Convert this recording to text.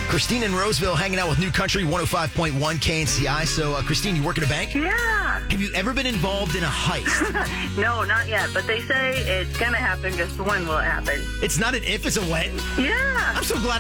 Christine in Roseville hanging out with New Country 105.1 KNCI. So, Christine, you work at a bank? Yeah. Have you ever been involved in a heist? No, not yet. But they say it's going to happen. Just when will it happen? It's not an if, it's a when. Yeah. I'm so glad